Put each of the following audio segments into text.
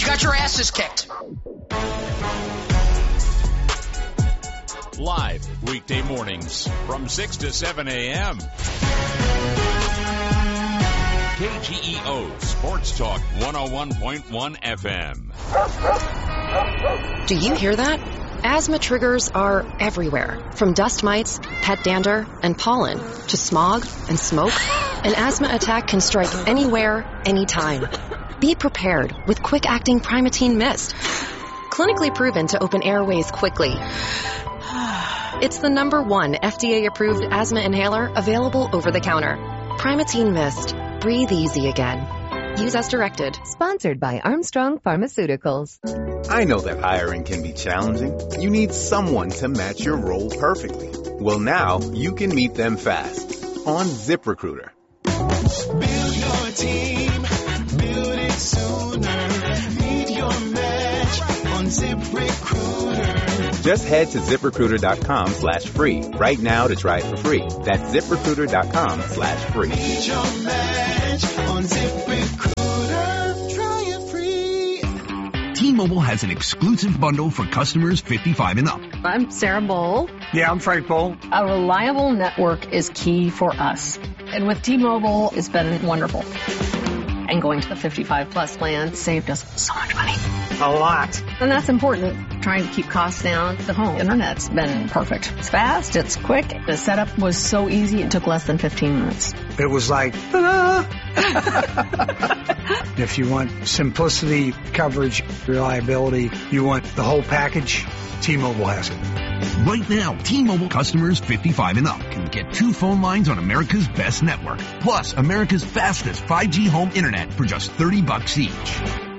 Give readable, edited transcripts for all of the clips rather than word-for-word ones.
You got your asses kicked. Live weekday mornings from 6 to 7 a.m. KGEO Sports Talk 101.1 FM. Do you hear that? Asthma triggers are everywhere, from dust mites, pet dander, and pollen, to smog and smoke. An asthma attack can strike anywhere, anytime. Be prepared with quick-acting Primatene Mist. Clinically proven to open airways quickly. It's the #1 FDA-approved asthma inhaler available over the counter. Primatene Mist. Breathe easy again. Use as directed. Sponsored by Armstrong Pharmaceuticals. I know that hiring can be challenging. You need someone to match your role perfectly. Well, now you can meet them fast on ZipRecruiter. Build your team. Build it sooner. Meet your match on ZipRecruiter. Just head to ZipRecruiter.com/free right now to try it for free. That's ZipRecruiter.com/free. Meet your match on ZipRecruiter. Try it free. T-Mobile has an exclusive bundle for customers 55 and up. I'm Sarah Bowl. Yeah, I'm Frank Bowl. A reliable network is key for us. And with T-Mobile, it's been wonderful. And going to the 55-plus plan saved us so much money. A lot. And that's important. Trying to keep costs down. The home internet's been perfect. It's fast, it's quick. The setup was so easy, it took less than 15 minutes. It was like, ta-da! If you want simplicity, coverage, reliability, you want the whole package, T-Mobile has it. Right now, T-Mobile customers 55 and up can get 2 phone lines on America's best network, plus America's fastest 5G home internet for just $30 each.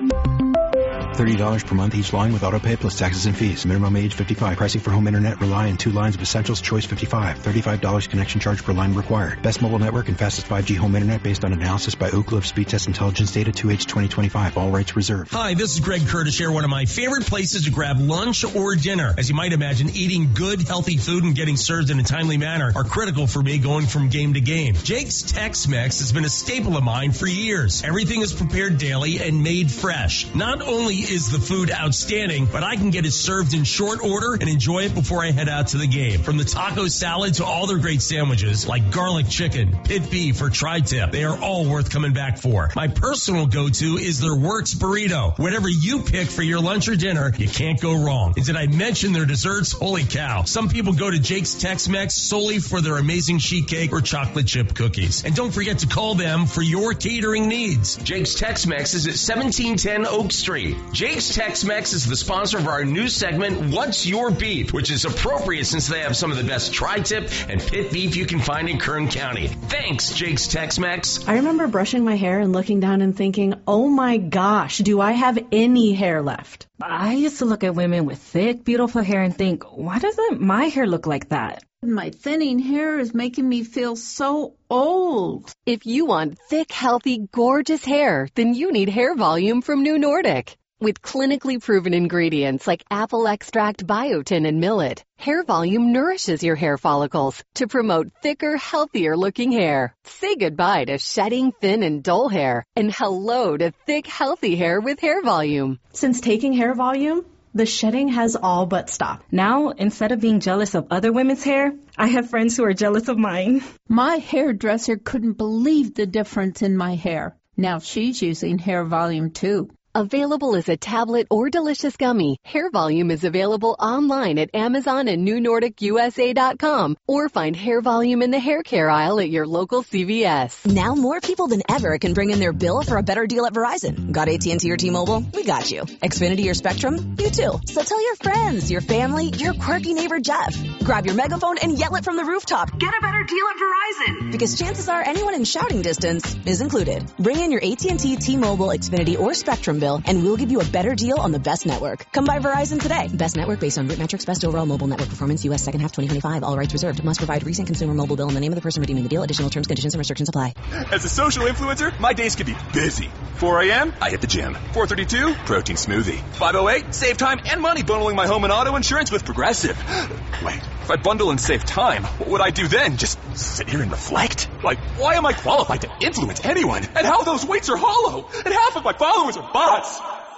$30 per month each line with autopay plus taxes and fees. Minimum age 55. Pricing for home internet rely on 2 lines of Essentials Choice 55. $35 connection charge per line required. Best mobile network and fastest 5G home internet based on analysis by Oak Grove Speed Test Intelligence Data 2H 2025. All rights reserved. Hi, this is Greg Curtis here. One of my favorite places to grab lunch or dinner. As you might imagine, eating good, healthy food and getting served in a timely manner are critical for me going from game to game. Jake's Tex-Mex has been a staple of mine for years. Everything is prepared daily and made fresh. Not only is the food outstanding, but I can get it served in short order and enjoy it before I head out to the game. From the taco salad to all their great sandwiches like garlic chicken, pit beef, or tri-tip, they are all worth coming back for. My personal go-to is their Works burrito. Whatever you pick for your lunch or dinner, you can't go wrong. And did I mention their desserts? Holy cow. Some people go to Jake's Tex-Mex solely for their amazing sheet cake or chocolate chip cookies. And don't forget to call them for your catering needs. Jake's Tex-Mex is at 1710 Oak Street. Jake's Tex-Mex is the sponsor of our new segment, What's Your Beef, which is appropriate since they have some of the best tri-tip and pit beef you can find in Kern County. Thanks, Jake's Tex-Mex. I remember brushing my hair and looking down and thinking, oh my gosh, do I have any hair left? I used to look at women with thick, beautiful hair and think, why doesn't my hair look like that? My thinning hair is making me feel so old. If you want thick, healthy, gorgeous hair, then you need Hair Volume from New Nordic. With clinically proven ingredients like apple extract, biotin, and millet, Hair Volume nourishes your hair follicles to promote thicker, healthier-looking hair. Say goodbye to shedding, thin, and dull hair, and hello to thick, healthy hair with Hair Volume. Since taking Hair Volume, the shedding has all but stopped. Now, instead of being jealous of other women's hair, I have friends who are jealous of mine. My hairdresser couldn't believe the difference in my hair. Now she's using Hair Volume too. Available as a tablet or delicious gummy, Hair Volume is available online at Amazon and NewNordicUSA.com, or find Hair Volume in the hair care aisle at your local CVS. Now more people than ever can bring in their bill for a better deal at Verizon. Got AT&T or T-Mobile? We got you. Xfinity or Spectrum? You too. So tell your friends, your family, your quirky neighbor Jeff. Grab your megaphone and yell it from the rooftop. Get a better deal at Verizon. Because chances are anyone in shouting distance is included. Bring in your AT&T, T-Mobile, Xfinity, or Spectrum bill, and we'll give you a better deal on the best network. Come by Verizon today. Best network based on root metrics, best overall mobile network performance, U.S. second half 2025. All rights reserved. Must provide recent consumer mobile bill and the name of the person redeeming the deal. Additional terms, conditions, and restrictions apply. As a social influencer, my days can be busy. 4 a.m., I hit the gym. 4:32, protein smoothie. 5:08, save time and money bundling my home and auto insurance with Progressive. Wait, if I bundle and save time, what would I do then? Just sit here and reflect? Like, why am I qualified to influence anyone? And how those weights are hollow? And half of my followers are bots.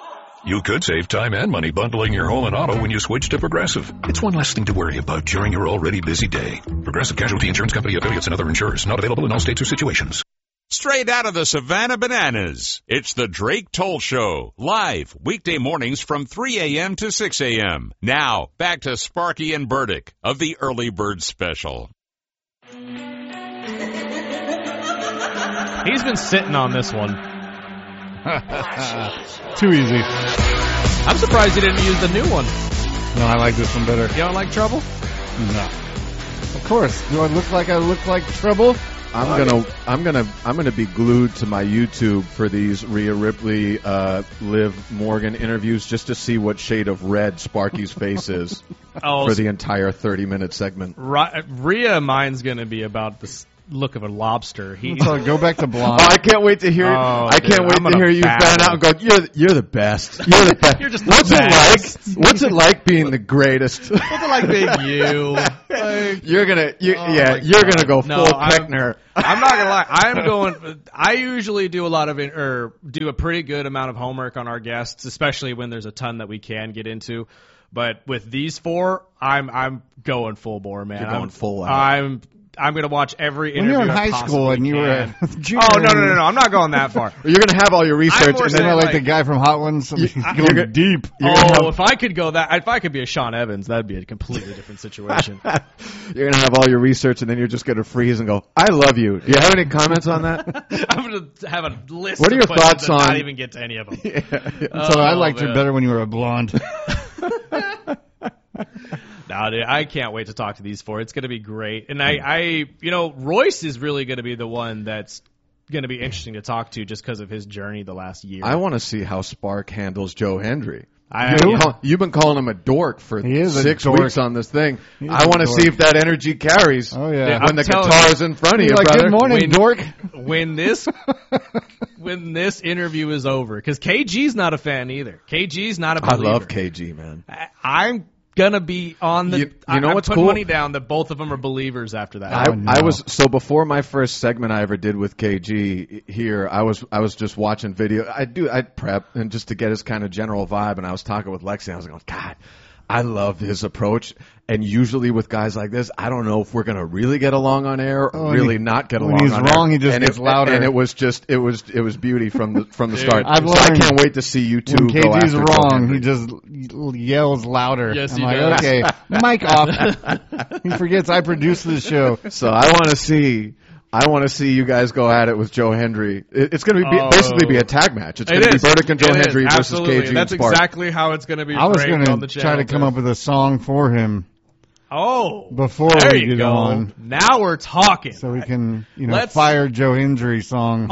You could save time and money bundling your home and auto when you switch to Progressive. It's one less thing to worry about during your already busy day. Progressive Casualty Insurance Company, affiliates, and other insurers. Not available in all states or situations. Straight out of the Savannah Bananas, it's the Drake Toll Show, live weekday mornings from 3 a.m. to 6 a.m. Now, back to Sparky and Burdick of the Early Bird Special. He's been sitting on this one. Too easy. I'm surprised you didn't use the new one. No, I like this one better. You don't like Trouble? No. Of course. Do I look like Trouble? I'm gonna be glued to my YouTube for these Rhea Ripley, Liv Morgan interviews just to see what shade of red Sparky's face is for the entire 30-minute segment. Rhea, mine's gonna be about the look of a lobster. Go back to blonde. I can't wait to hear. I can't wait to hear you fan out and go. You're the best. You're the best. You're just What's it like? What's it like being the greatest? What's it like being you? You're gonna go full Peckner. I'm not gonna lie. I usually do do a pretty good amount of homework on our guests, especially when there's a ton that we can get into. But with these four, I'm going full bore, man. You're going full out. I'm going to watch every interview. When you were in high school and you were a junior. Oh, no. I'm not going that far. You're going to have all your research. And then like the guy from Hot Ones. Going deep. If I could if I could be a Sean Evans, that'd be a completely different situation. You're going to have all your research and then you're just going to freeze and go, I love you. Do you have any comments on that? I'm going to have a list what are your thoughts on not even get to any of them. So I liked her better when you were a blonde. No, dude, I can't wait to talk to these four. It's going to be great. And Royce is really going to be the one that's going to be interesting to talk to just because of his journey the last year. I want to see how Spark handles Joe Hendry. You've been calling him a dork for 6 dork. Weeks on this thing. I want to see if that energy carries when the guitar's in front of you, like, brother. Good morning, dork. When this interview is over, because KG's not a fan either. KG's not a believer. I love KG, man. I'm gonna be on the. You know what's put cool? Money down that both of them are believers after that. I was before my first segment I ever did with KG here. I was just watching video. I'd prep and just to get his kind of general vibe. And I was talking with Lexi. And I was going, God, I love his approach. And usually with guys like this, I don't know if we're gonna really get along on air or really not get along. When he's on wrong, air. he just gets louder. And it was beauty from the start. I've so I can't wait to see you two. When KG's go after wrong, he just yells louder. Yes, I'm he like, does. okay, mic off. He forgets I produced this show. So I want to see you guys go at it with Joe Hendry. It's going to basically be a tag match. It's going to be Burdick and Joe Hendry versus KG That's and Spark. exactly how it's going to be. I was going to try to come up with a song for him. Before there we you get go. on. Now we're talking. So we can, fire Joe Hendry song.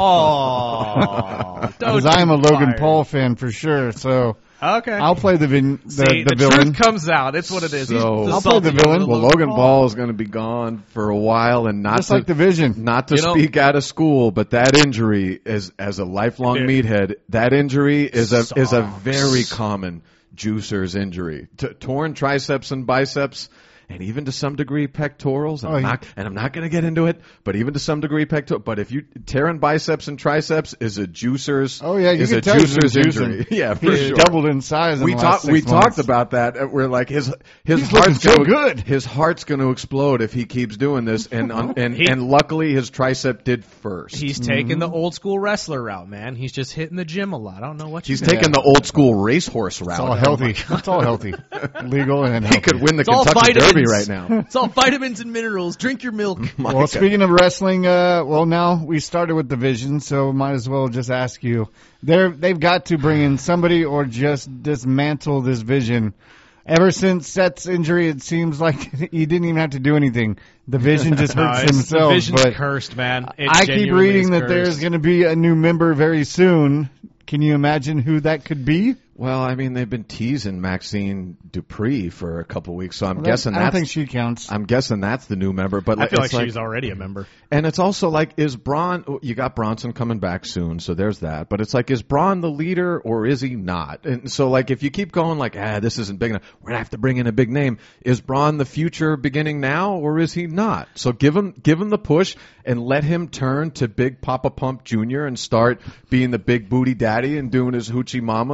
Oh, because I am a Logan Paul fan for sure. So okay, I'll play the villain. The truth comes out. It's what it is. So I'll play the villain. Well, Logan Paul is going to be gone for a while, and not just like the Vision. Not to speak out of school, but that injury is as a lifelong meathead. That injury is a very common juicer's injury. Torn triceps and biceps. And even to some degree pectorals, and I'm not going to get into it, but even to some degree pectorals. But if you tearing biceps and triceps is a juicer's, juicer's injury. Yeah, for sure. Doubled in size. We talked about that. We're like his heart's good. His heart's going to explode if he keeps doing this, and luckily his tricep did first. He's taking the old school wrestler route, man. He's just hitting the gym a lot. I don't know what he's taking the old school racehorse route. It's all healthy. It's all healthy, legal and healthy. He could win the Kentucky Derby right now. It's all vitamins and minerals. Drink your milk. Well, speaking of wrestling, now we started with Division, so might as well just ask you. They've got to bring in somebody or just dismantle this Vision. Ever since Seth's injury, it seems like he didn't even have to do anything. The Vision just hurts himself. The Vision's but cursed, man. I keep reading that there's going to be a new member very soon. Can you imagine who that could be? Well, I mean, they've been teasing Maxine Dupree for a couple weeks, so I'm guessing I don't think she counts. I'm guessing that's the new member. But I feel like she's already a member. And it's also like, you got Bronson coming back soon, so there's that. But it's like, is Braun the leader or is he not? And so, like, if you keep going like, this isn't big enough, we're going to have to bring in a big name. Is Braun the future beginning now or is he not? So give him the push and let him turn to Big Papa Pump Jr. and start being the big booty daddy and doing his hoochie mamas and all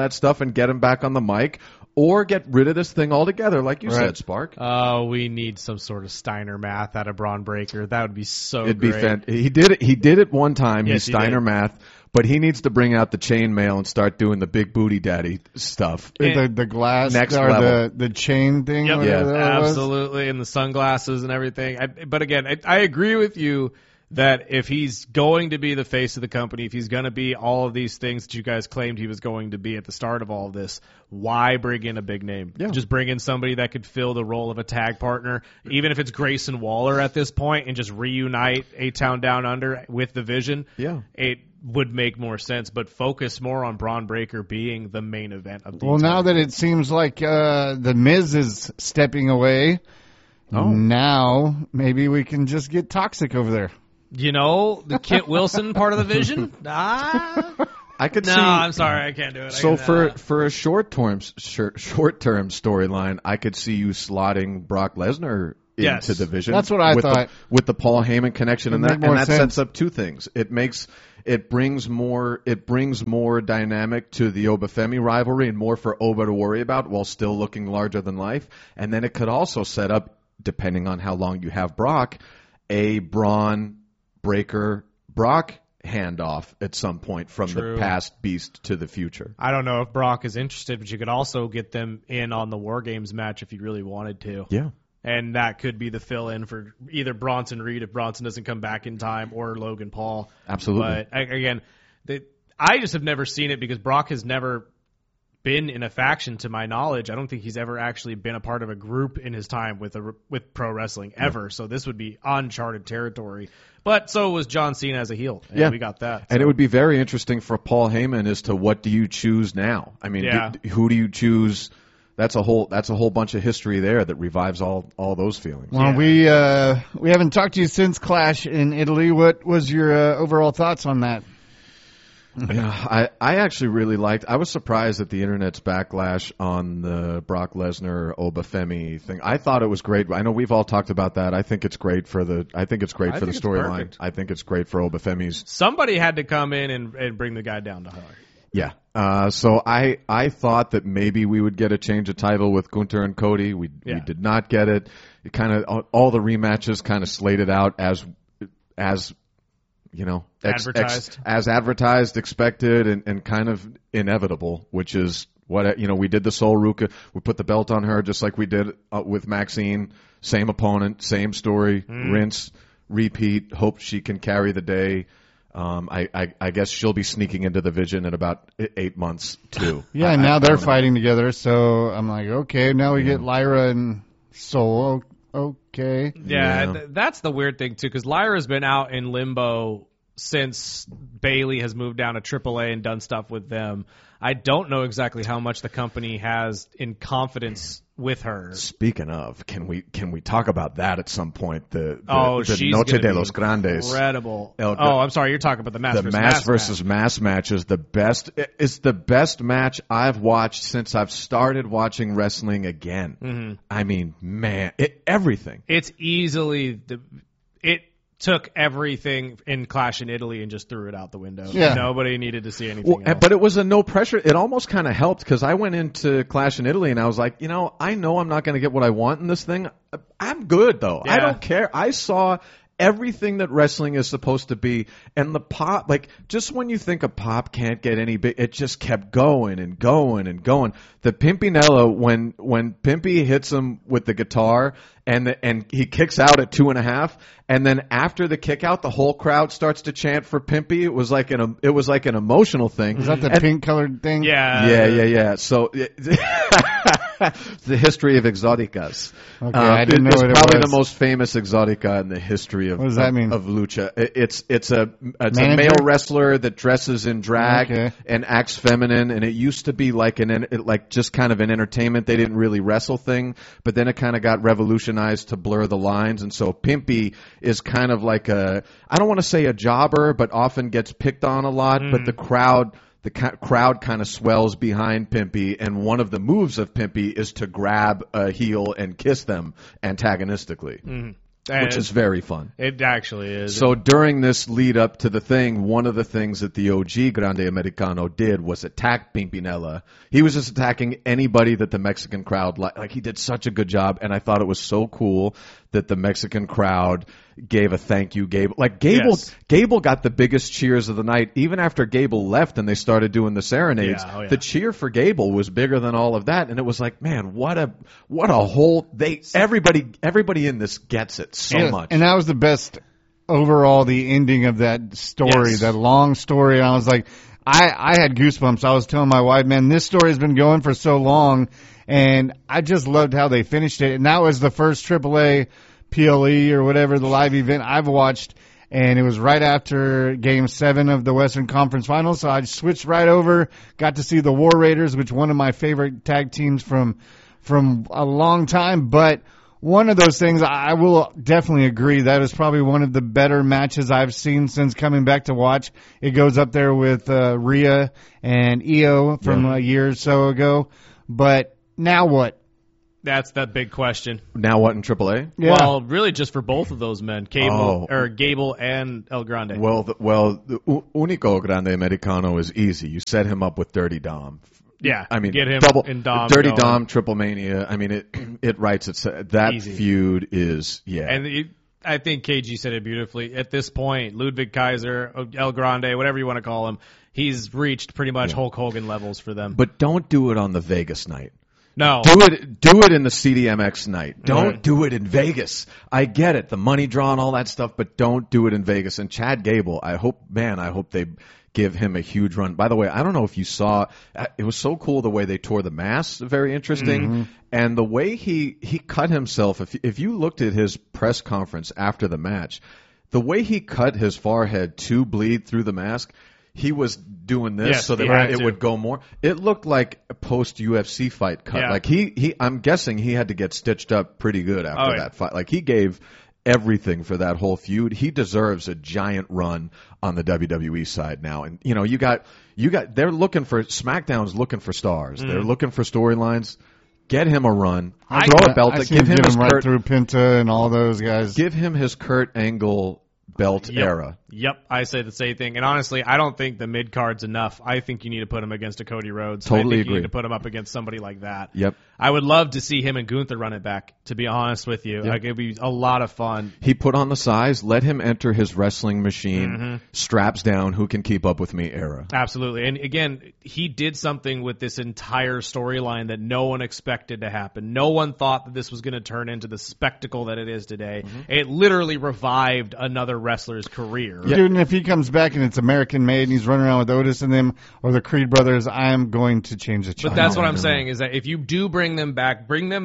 that stuff and get him back on the mic, or get rid of this thing altogether, like you said, Spark. Oh, we need some sort of Steiner math out of Braun Breaker. That would be so It'd great. be He did it one time. Yes, He's he Steiner did. math. But he needs to bring out the chainmail and start doing the big booty daddy stuff. The glass Next or level. the chain thing. Yep, whatever that was. absolutely, and the sunglasses and everything. But again, I agree with you that if he's going to be the face of the company, if he's going to be all of these things that you guys claimed he was going to be at the start of all of this, why bring in a big name? Yeah. Just bring in somebody that could fill the role of a tag partner, even if it's Grayson Waller at this point, and just reunite A-Town Down Under with the Vision. Yeah. It would make more sense, but focus more on Braun Breaker being the main event of the Well, now that it seems like the Miz is stepping away, now maybe we can just get Toxic over there. You know, the Kit Wilson part of the Vision? I could no, see. I'm sorry, I can't do it. So for a short-term storyline, I could see you slotting Brock Lesnar Yes. into the Vision. That's what I with thought. With the Paul Heyman connection, and It'd that make more sets sense. up two things. It brings more dynamic to the Obafemi rivalry and more for Oba to worry about while still looking larger than life. And then it could also set up, depending on how long you have Brock, a Braun Breaker Brock handoff at some point from True. the past beast to the future. I don't know if Brock is interested, but you could also get them in on the War Games match if you really wanted to. Yeah. And that could be the fill-in for either Bronson Reed if Bronson doesn't come back in time, or Logan Paul. Absolutely. But again, I just have never seen it because Brock has never been in a faction, to my knowledge. I don't think he's ever actually been a part of a group in his time with pro wrestling ever. So this would be uncharted territory. But so was John Cena as a heel. And we got that. And it would be very interesting for Paul Heyman as to what do you choose now? I mean, who do you choose? That's a whole bunch of history there that revives all those feelings. Well, we haven't talked to you since Clash in Italy. What was your overall thoughts on that? Yeah, I actually really liked. I was surprised at the internet's backlash on the Brock Lesnar Obafemi thing. I thought it was great. I know we've all talked about that. I think it's great for the. I think it's great for the storyline. I think it's great for Obafemi's. Somebody had to come in and bring the guy down to hard. Yeah. So I thought that maybe we would get a change of title with Gunther and Cody. We did not get it. It kind of all the rematches kind of slated out as you know, advertised, as advertised, expected, and kind of inevitable, which is what, you know, we did the Sol Ruca. We put the belt on her just like we did with Maxine. Same opponent, same story, rinse, repeat, hope she can carry the day. I guess she'll be sneaking into the Vision in about 8 months, too. Yeah, now they're fighting together, so I'm like, okay, now we get Lyra and Sol. Okay. Yeah, that's the weird thing, too, because Lyra's been out in limbo since Bayley has moved down to AAA and done stuff with them. I don't know exactly how much the company has in confidence with her. Speaking of, can we talk about that at some point? The she's Noche gonna de be los Grandes. Incredible. I'm sorry, you're talking about the mass versus mass match is the best. It's the best match I've watched since I've started watching wrestling again. Mm-hmm. I mean, man, everything. It's easily it took everything in Clash in Italy and just threw it out the window. Yeah. Nobody needed to see anything else. But it was a no pressure. It almost kind of helped because I went into Clash in Italy and I was like, you know I'm not going to get what I want in this thing. I'm good, though. Yeah. I don't care. I saw everything that wrestling is supposed to be. And the pop, like, just when you think a pop can't get any big, it just kept going and going and going. The Pimpinella, when Pimpy hits him with the guitar and he kicks out at 2.5, and then after the kick out, the whole crowd starts to chant for Pimpy. It was like an emotional thing. Was that the pink colored thing? Yeah. So the history of exoticas. Okay, I didn't know what it probably was. the most famous exotica in the history of What does that mean? Of lucha. It's a Manager? male wrestler that dresses in drag Okay. and acts feminine, and it used to be like just kind of an entertainment. They didn't really wrestle thing, but then it kind of got revolutionized to blur the lines, and so Pimpy is kind of like I don't want to say a jobber, but often gets picked on a lot, but the crowd kind of swells behind Pimpy, and one of the moves of Pimpy is to grab a heel and kiss them antagonistically. which is very fun. It actually is. So during this lead up to the thing, one of the things that the OG Grande Americano did was attack Pimpinella. He was just attacking anybody that the Mexican crowd like. He did such a good job, and I thought it was so cool that the Mexican crowd gave a thank you, Gable. Like Gable got the biggest cheers of the night. Even after Gable left and they started doing the serenades, the cheer for Gable was bigger than all of that. And it was like, man, what a whole everybody in this gets it so much. And that was the best overall. The ending of that story, that long story. And I was like, I had goosebumps. I was telling my wife, man, this story has been going for so long, and I just loved how they finished it. And that was the first AAA PLE or whatever, the live event I've watched, and it was right after Game 7 of the Western Conference Finals, so I switched right over, got to see the War Raiders, which one of my favorite tag teams from a long time, but one of those things, I will definitely agree, that is probably one of the better matches I've seen since coming back to watch. It goes up there with Rhea and Io from a year or so ago, but now what? That's that big question. Now what in AAA? Yeah. Well, really just for both of those men, Gable and El Grande. Well, the Único Grande Americano is easy. You set him up with Dirty Dom. Yeah, I mean, get him in Dom. Dirty going. Dom, Triple Mania. I mean, it writes itself. That Easy. feud is And I think KG said it beautifully. At this point, Ludwig Kaiser, El Grande, whatever you want to call him, he's reached pretty much Hulk Hogan levels for them. But don't do it on the Vegas night. No. Do it in the CDMX night. Don't do it in Vegas. I get it, the money draw and all that stuff, but don't do it in Vegas. And Chad Gable, I hope they give him a huge run. By the way, I don't know if you saw, it was so cool the way they tore the mask, very interesting. Mm-hmm. And the way he cut himself, if you looked at his press conference after the match, the way he cut his forehead to bleed through the mask, he was doing this so that it would go more. It looked like a post-UFC fight cut. Yeah. Like I'm guessing he had to get stitched up pretty good after that fight. Like he gave everything for that whole feud. He deserves a giant run on the WWE side now. And you got they're looking for SmackDown's looking for stars. They're looking for storylines. Get him a run. Throw a belt. Give him his right through Penta and all those guys. Give him his Kurt Angle belt era. Yep, I say the same thing. And honestly, I don't think the mid card's enough. I think you need to put him against a Cody Rhodes. Totally I think agree. You need to put him up against somebody like that. Yep. I would love to see him and Gunther run it back, to be honest with you. Yep. Like, it'd be a lot of fun. He put on the size, let him enter his wrestling machine, straps down, who can keep up with me era. Absolutely. And again, he did something with this entire storyline that no one expected to happen. No one thought that this was going to turn into the spectacle that it is today. It literally revived another wrestler's career. Yeah. Dude, and if he comes back and it's American made and he's running around with Otis and them or the Creed brothers, I am going to change the channel. But that's what I'm saying is that if you do bring them back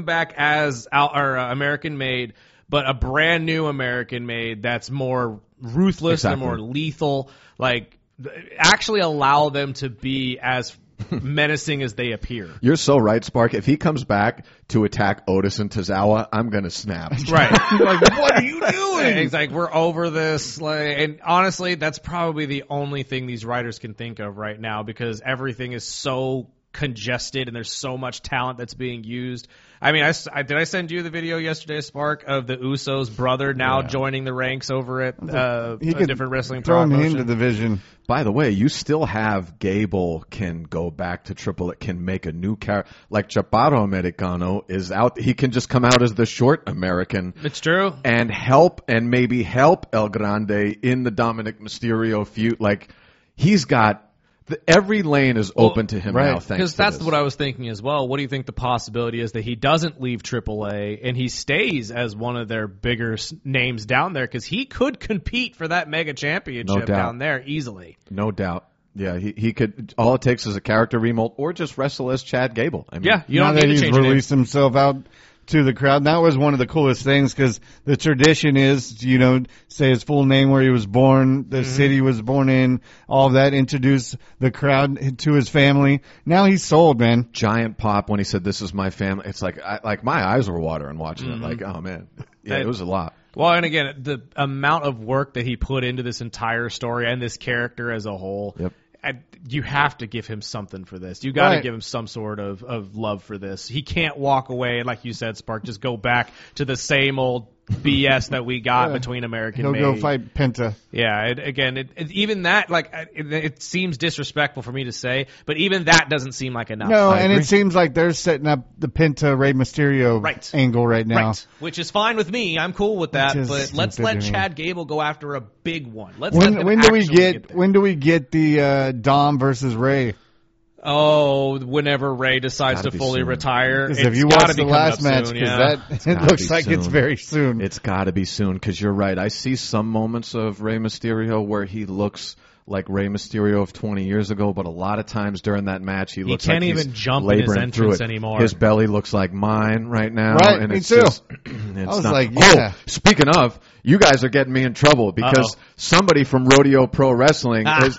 as American made, but a brand new American made that's more ruthless and more lethal. Like, actually allow them to be as menacing as they appear. You're so right, Spark. If he comes back to attack Otis and Tozawa, I'm going to snap. Right. Like, what are you doing? It's like, we're over this. Like, and honestly, that's probably the only thing these writers can think of right now because everything is so congested and there's so much talent that's being used. I mean, did I send you the video yesterday, Spark, of the Usos' brother now joining the ranks over at a different wrestling promotion? Throw him into the division. By the way, you still have Gable can go back to Triple H, can make a new character. Like Chaparro Americano is out. He can just come out as the short American. It's true. And maybe help El Grande in the Dominic Mysterio feud. Like, he's got every lane is open to him now, thanks because that's what I was thinking as well. What do you think the possibility is that he doesn't leave AAA and he stays as one of their bigger names down there? Because he could compete for that mega championship down there easily. No doubt. Yeah, he could. All it takes is a character remold or just wrestle as Chad Gable. I mean, you don't need to change he's released himself out to the crowd. And that was one of the coolest things because the tradition is, say his full name, where he was born, the city he was born in, all of that, introduce the crowd to his family. Now he's sold, man. Giant pop when he said, "This is my family." It's like my eyes were watering watching it. Like, oh man, yeah, it was a lot. Well, and again, the amount of work that he put into this entire story and this character as a whole. Yep. You have to give him something for this. You got to give him some sort of love for this. He can't walk away and, like you said, Spark, just go back to the same old BS that we got between American He'll Made. go fight Penta. Yeah, even that, like, it seems disrespectful for me to say, but even that doesn't seem like enough. No, and it seems like they're setting up the Penta Rey Mysterio angle right now. Right, which is fine with me. I'm cool with that, but let's let Chad Gable go after a big one. When do we get the Dom versus Rey? Oh, whenever Rey decides to fully retire. If you watch the last match, because it looks like it's very soon. It's got to be soon, because you're right. I see some moments of Rey Mysterio where he looks like Rey Mysterio of 20 years ago, but a lot of times during that match, he looks like he's can't even jump in his entrance anymore. His belly looks like mine right now. Right, and me it's too. Just, I was like, yeah. Oh, speaking of, you guys are getting me in trouble because somebody from Rodeo Pro Wrestling is...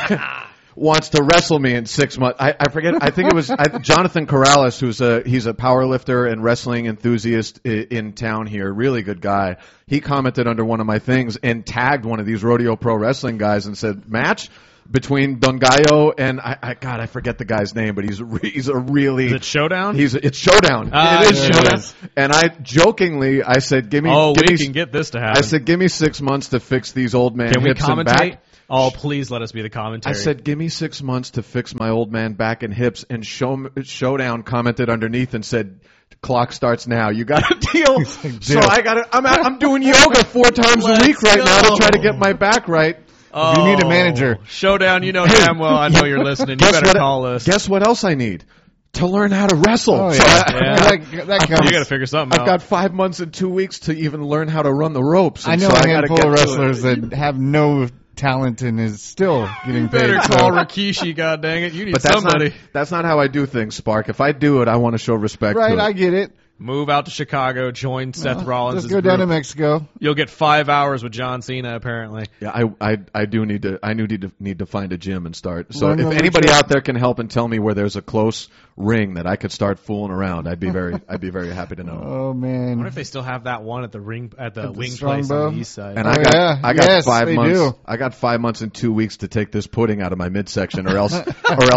wants to wrestle me in 6 months. I forget. I think it was Jonathan Corrales, he's a power lifter and wrestling enthusiast in town here. Really good guy. He commented under one of my things and tagged one of these Rodeo Pro Wrestling guys and said, match between Don Gallo and I forget the guy's name, but he's a really. Is it Showdown? It's Showdown. It is Showdown. And I jokingly said, we can get this to happen. I said, give me 6 months to fix these old man hips and back. Oh, please let us be the commentary. I said, give me 6 months to fix my old man back and hips, and Showdown commented underneath and said, clock starts now. You got a deal. So I'm doing yoga 4 times a week right now to try to get my back right. Oh, you need a manager. Showdown, you know damn well I know you're listening. You better call us. Guess what else I need? To learn how to wrestle. Oh, yeah. You got to figure something out. I've got 5 months and 2 weeks to even learn how to run the ropes. I know a handful of wrestlers that have no talent and is still getting paid. Better call Rikishi, god dang it. You need somebody. That's not how I do things, Spark. If I do it, I want to show respect to it. Right, I get it. Move out to Chicago, join Seth Rollins' Let's go down to Mexico. You'll get 5 hours with John Cena, apparently. Yeah, I do need to find a gym and start. So if anybody out there can help and tell me where there's a close ring that I could start fooling around, I'd be very happy to know. Oh man! I wonder if they still have that one at the wing place on the east side. And I got 5 months. I got 5 months and 2 weeks to take this pudding out of my midsection, or else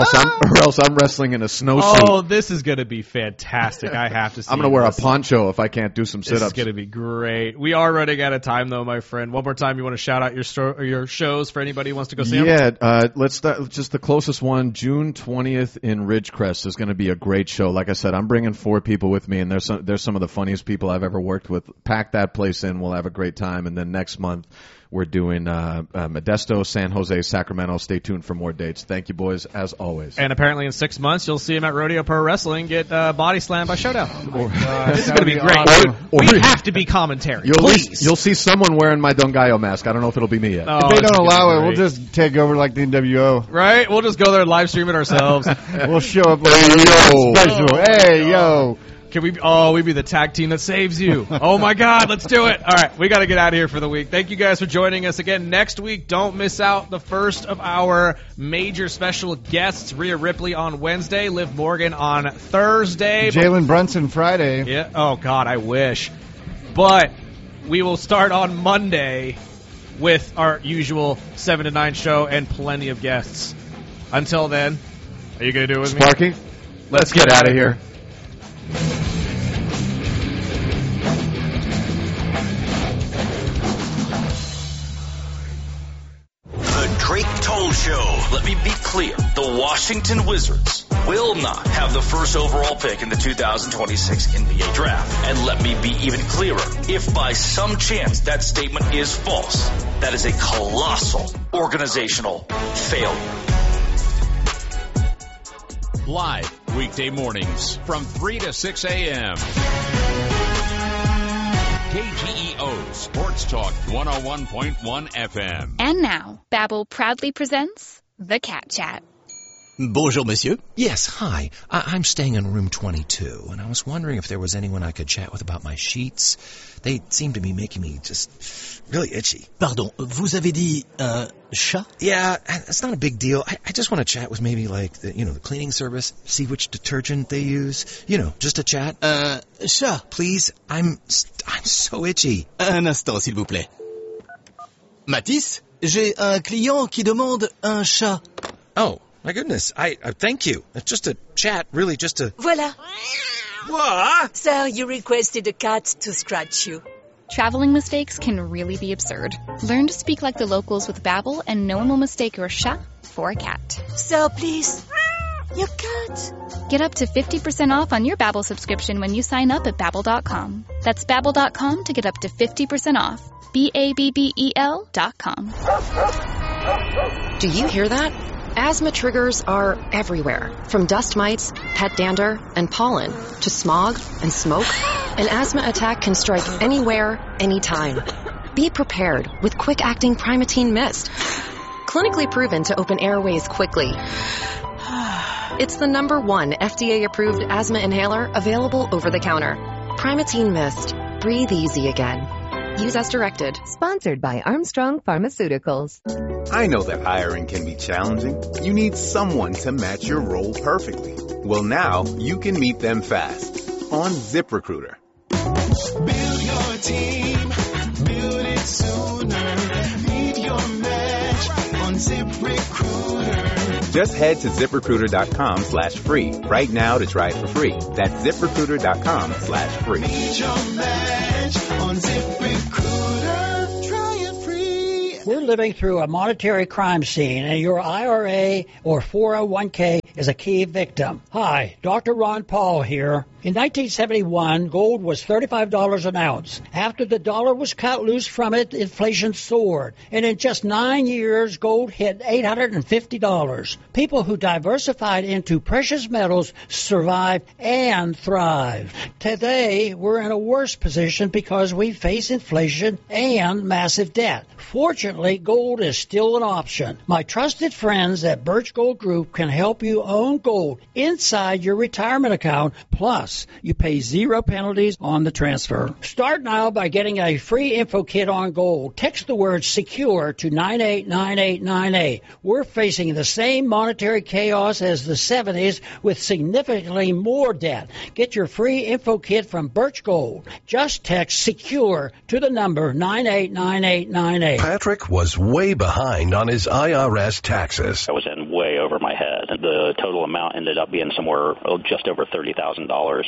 I'm wrestling in a snowsuit. Oh, this is going to be fantastic! I have to see. I'm going to wear a poncho if I can't do some sit-ups. This is going to be great. We are running out of time, though, my friend. One more time, you want to shout out your shows for anybody who wants to go see them? Yeah, let's start. Just the closest one, June 20th in Ridgecrest is going to be a great show. Like I said, I'm bringing 4 people with me, and there's some of the funniest people I've ever worked with. Pack that place in. We'll have a great time. And then next month, we're doing Modesto, San Jose, Sacramento. Stay tuned for more dates. Thank you, boys, as always. And apparently in 6 months, you'll see him at Rodeo Pro Wrestling get body slammed by Showdown. This is going to be great. Awesome. We have to be commentary. Please. You'll see someone wearing my Don Gallo mask. I don't know if it'll be me yet. If they don't allow it, we'll just take over like the NWO. Right? We'll just go there and live stream it ourselves. We'll show up like a special. Hey, yo. Can we? Oh, we'd be the tag team that saves you. Oh my God, let's do it! All right, we got to get out of here for the week. Thank you guys for joining us again. Next week, don't miss out the first of our major special guests: Rhea Ripley on Wednesday, Liv Morgan on Thursday, Jalen Brunson Friday. Yeah. Oh God, I wish. But we will start on Monday with our usual 7 to 9 show and plenty of guests. Until then, are you going to do it with me? Sparky, let's get out of here. The Drake Toll Show. Let me be clear. The Washington Wizards will not have the first overall pick in the 2026 NBA Draft. And let me be even clearer. If by some chance that statement is false, that is a colossal organizational failure. Live weekday mornings from 3 to 6 a.m. KGEO Sports Talk 101.1 FM. And now, Babbel proudly presents The Cat Chat. Bonjour, monsieur. Yes, hi. I'm staying in room 22, and I was wondering if there was anyone I could chat with about my sheets. They seem to be making me just really itchy. Pardon, vous avez dit chat? Yeah, it's not a big deal. I just want to chat with maybe like the cleaning service, see which detergent they use. Just a chat. Chat. Please, I'm so itchy. Un instant, s'il vous plaît. Mathis, j'ai un client qui demande un chat. Oh. My goodness, I thank you. It's just a chat, really just a... Voilà. What? Sir, you requested a cat to scratch you. Traveling mistakes can really be absurd. Learn to speak like the locals with Babbel, and no one will mistake your chat for a cat. So please, your cat. Get up to 50% off on your Babbel subscription when you sign up at Babbel.com. That's Babbel.com to get up to 50% off. Babbel.com. Do you hear that? Asthma triggers are everywhere, from dust mites, pet dander, and pollen, to smog and smoke. An asthma attack can strike anywhere, anytime. Be prepared with quick-acting Primatene Mist. Clinically proven to open airways quickly. It's the #1 FDA-approved asthma inhaler available over the counter. Primatene Mist. Breathe easy again. Use as directed. Sponsored by Armstrong Pharmaceuticals. I know that hiring can be challenging. You need someone to match your role perfectly. Well, now you can meet them fast on ZipRecruiter. Build your team. Build it sooner. Meet your match on ZipRecruiter. Just head to ZipRecruiter.com/free right now to try it for free. That's ZipRecruiter.com/free. Meet your match on ZipRecruiter. Try it free. We're living through a monetary crime scene, and your IRA or 401k is a key victim. Hi, Dr. Ron Paul here. In 1971, gold was $35 an ounce. After the dollar was cut loose from it, inflation soared. And in just 9 years, gold hit $850. People who diversified into precious metals survived and thrived. Today, we're in a worse position because we face inflation and massive debt. Fortunately, gold is still an option. My trusted friends at Birch Gold Group can help you own gold inside your retirement account. Plus, you pay 0 penalties on the transfer. Start now by getting a free info kit on gold. Text the word SECURE to 989898. We're facing the same monetary chaos as the 70s with significantly more debt. Get your free info kit from Birch Gold. Just text SECURE to the number 989898. Patrick was way behind on his IRS taxes. I was in way over my head. The total amount ended up being somewhere just over $30,000.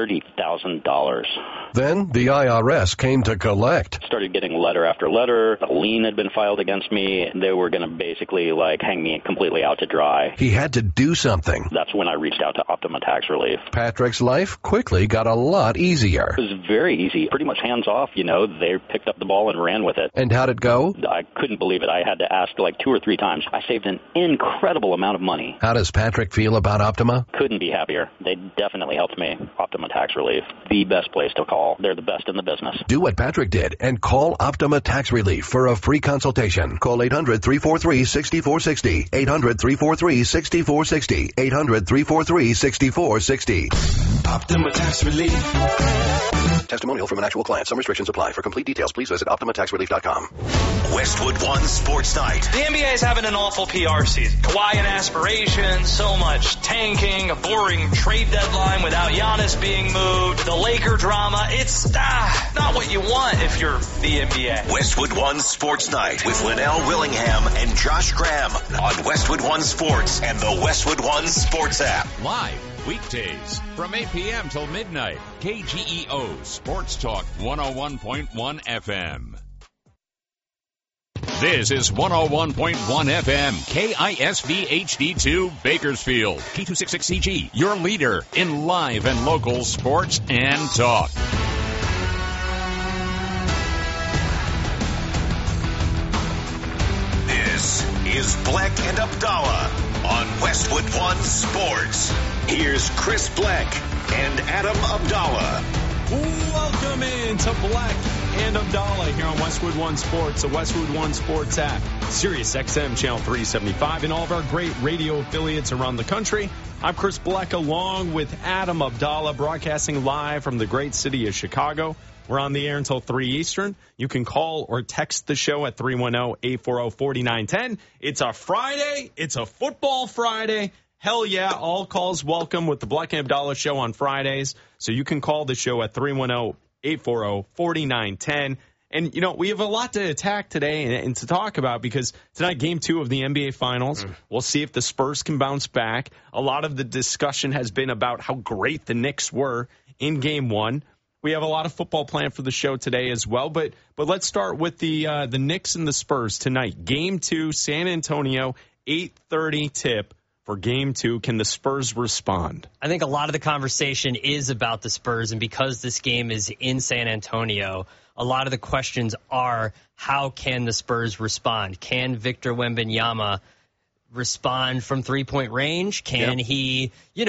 $30,000. Then the IRS came to collect. Started getting letter after letter. A lien had been filed against me. They were going to basically hang me completely out to dry. He had to do something. That's when I reached out to Optima Tax Relief. Patrick's life quickly got a lot easier. It was very easy. Pretty much hands off, They picked up the ball and ran with it. And how'd it go? I couldn't believe it. I had to ask 2 or 3 times. I saved an incredible amount of money. How does Patrick feel about Optima? Couldn't be happier. They definitely helped me. Optima Tax Relief, the best place to call. They're the best in the business. Do what Patrick did and call Optima Tax Relief for a free consultation. Call 800-343-6460. 800-343-6460. 800-343-6460. Optima Tax Relief. Testimonial from an actual client. Some restrictions apply. For complete details, please visit OptimaTaxRelief.com. Westwood One Sports Night. The NBA is having an awful PR season. Kawhi and aspirations, so much tanking, a boring trade deadline without Giannis being moved, the Laker drama. It's not what you want if you're the NBA. Westwood One Sports Night with Linnell Willingham and Josh Graham on Westwood One Sports and the Westwood One Sports app. Live weekdays from 8 p.m. till midnight. KGEO Sports Talk 101.1 FM. This is 101.1 FM, KISV HD2 Bakersfield, K266CG, your leader in live and local sports and talk. This is Black and Abdallah on Westwood One Sports. Here's Chris Black and Adam Abdallah. Welcome in to Black and Abdallah here on Westwood One Sports, the Westwood One Sports app, Sirius XM Channel 375, and all of our great radio affiliates around the country. I'm Chris Black along with Adam Abdallah, broadcasting live from the great city of Chicago. We're on the air until 3 Eastern. You can call or text the show at 310-840-4910. It's a Friday. It's a football Friday. Hell yeah, all calls welcome with the Black and Abdallah show on Fridays. So you can call the show at 310-840-4910. And, we have a lot to attack today and to talk about because tonight, Game 2 of the NBA Finals. We'll see if the Spurs can bounce back. A lot of the discussion has been about how great the Knicks were in Game 1. We have a lot of football planned for the show today as well, but let's start with the Knicks and the Spurs tonight. Game 2, San Antonio, 8:30 tip for Game 2. Can the Spurs respond? I think a lot of the conversation is about the Spurs, and because this game is in San Antonio, a lot of the questions are, how can the Spurs respond? Can Victor Wembanyama respond from three-point range? Can he,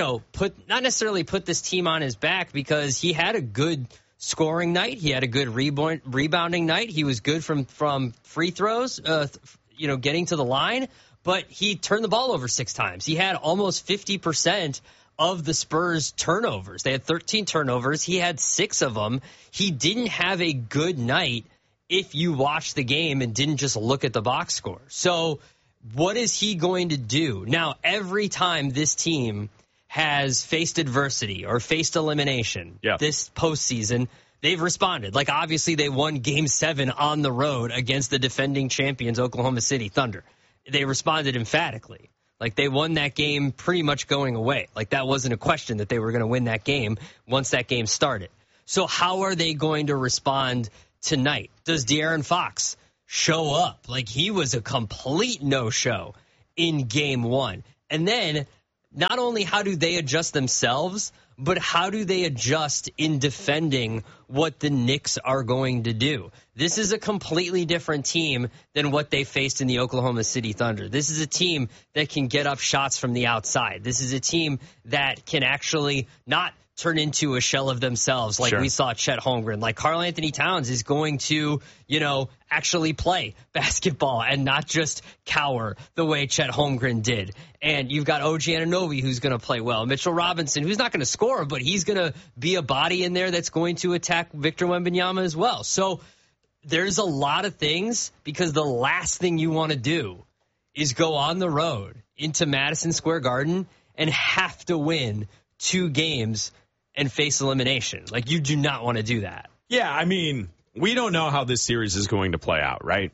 not necessarily put this team on his back, because he had a good scoring night. He had a good rebounding night. He was good from free throws, getting to the line, but he turned the ball over 6 times. He had almost 50% of the Spurs turnovers. They had 13 turnovers. He had 6 of them. He didn't have a good night if you watched the game and didn't just look at the box score. So what is he going to do? Now, every time this team has faced adversity or faced elimination this postseason, they've responded. Like, obviously, they won Game 7 on the road against the defending champions, Oklahoma City Thunder. They responded emphatically. Like, they won that game pretty much going away. Like, that wasn't a question that they were going to win that game once that game started. So how are they going to respond tonight? Does De'Aaron Fox show up? Like, he was a complete no-show in Game 1. And then, not only how do they adjust themselves, but how do they adjust in defending what the Knicks are going to do? This is a completely different team than what they faced in the Oklahoma City Thunder. This is a team that can get up shots from the outside. This is a team that can actually not turn into a shell of themselves like we saw Chet Holmgren. Like, Karl Anthony Towns is going to, actually play basketball and not just cower the way Chet Holmgren did. And you've got OG Anunoby, who's going to play well. Mitchell Robinson, who's not going to score, but he's going to be a body in there that's going to attack Victor Wembanyama as well. So there's a lot of things, because the last thing you want to do is go on the road into Madison Square Garden and have to win 2 games and face elimination. Like, you do not want to do that. Yeah, I mean, we don't know how this series is going to play out, right?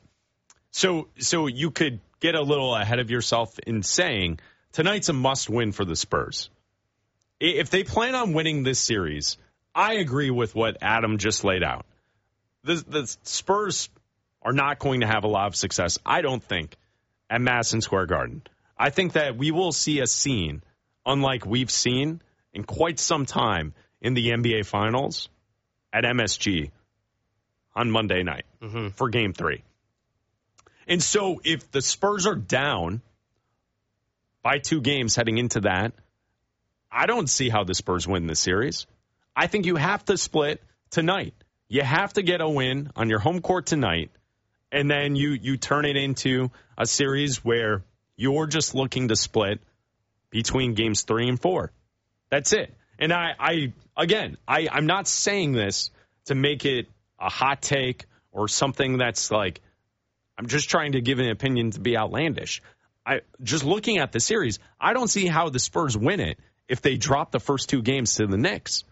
So you could get a little ahead of yourself in saying tonight's a must-win for the Spurs. If they plan on winning this series, I agree with what Adam just laid out. The Spurs are not going to have a lot of success, I don't think, at Madison Square Garden. I think that we will see a scene unlike we've seen in quite some time in the NBA Finals at MSG on Monday night for Game 3. And so if the Spurs are down by 2 games heading into that, I don't see how the Spurs win this series. I think you have to split tonight. You have to get a win on your home court tonight, and then you turn it into a series where you're just looking to split between games 3 and 4. That's it. And I'm not saying this to make it a hot take or something that's like, I'm just trying to give an opinion to be outlandish. Just looking at the series, I don't see how the Spurs win it if they drop the first 2 games to the Knicks.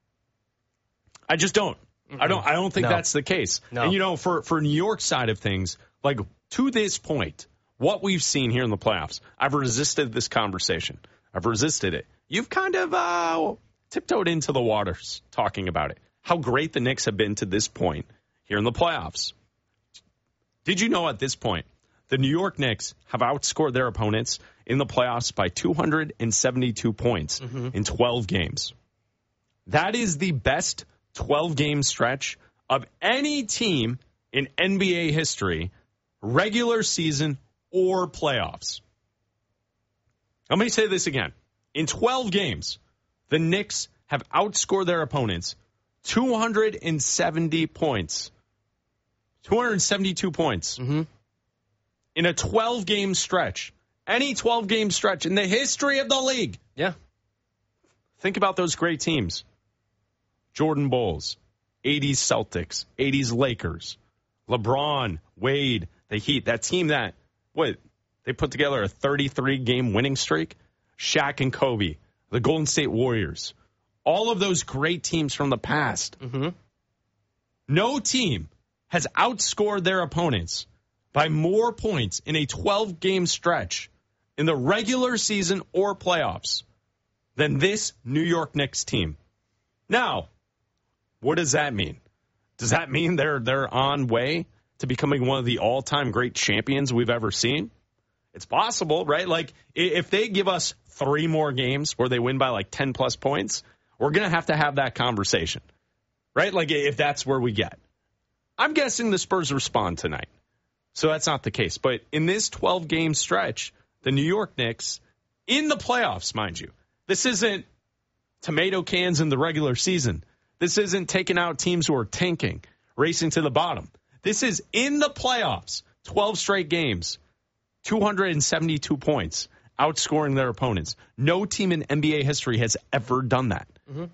I just don't. I don't think that's the case. No. And, for New York's side of things, like, to this point, what we've seen here in the playoffs, I've resisted this conversation. I've resisted it. You've kind of tiptoed into the waters talking about it. How great the Knicks have been to this point here in the playoffs. Did you know at this point, the New York Knicks have outscored their opponents in the playoffs by 272 points in 12 games? That is the best 12-game stretch of any team in NBA history, regular season or playoffs. Let me say this again. In 12 games, the Knicks have outscored their opponents 270 points. 272 points. In a 12-game stretch. Any 12-game stretch in the history of the league. Yeah. Think about those great teams. Jordan Bulls, 80s Celtics, 80s Lakers, LeBron, Wade, the Heat. That team that, they put together a 33-game winning streak. Shaq and Kobe, the Golden State Warriors. All of those great teams from the past. No team has outscored their opponents by more points in a 12-game stretch in the regular season or playoffs than this New York Knicks team. Now, What does that mean? Does that mean they're on way to becoming one of the all-time great champions we've ever seen? It's possible, right? Like, if they give us 3 more games where they win by like 10-plus points, we're going to have that conversation, right? Like, if that's where we get. I'm guessing the Spurs respond tonight. So that's not the case. But in this 12-game stretch, the New York Knicks, in the playoffs, mind you, this isn't tomato cans in the regular season. This isn't taking out teams who are tanking, racing to the bottom. This is in the playoffs, 12 straight games, 272 points, outscoring their opponents. No team in NBA history has ever done that. Mm-hmm.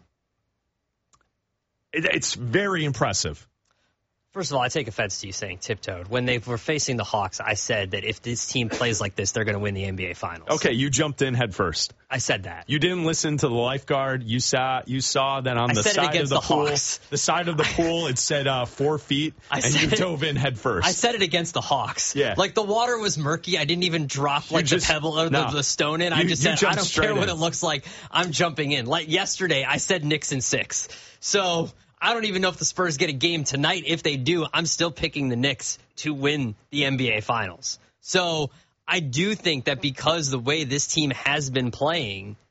It's very impressive. First of all, I take offense to you saying tiptoed. When they were facing the Hawks, I said that if this team plays like this, they're going to win the NBA Finals. Okay, you jumped in head first. I said that. You didn't listen to the lifeguard. You saw that on the side of the pool. The side of the pool, it said 4 feet, and you dove in head first. I said it against the Hawks. Yeah. Like, the water was murky. I didn't even drop the pebble or the stone in. I just said, I don't care what it looks like. I'm jumping in. Like yesterday, I said Knicks in 6. So I don't even know if the Spurs get a game tonight. If they do, I'm still picking the Knicks to win the NBA Finals. So I do think that because the way this team has been playing,